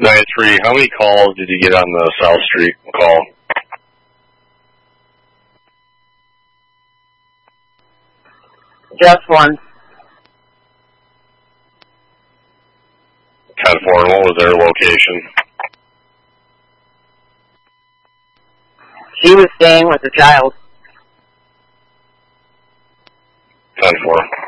9-3, how many calls did you get on the South Street call? Just one. 10-4, and what was their location? She was staying with the child. 10-4.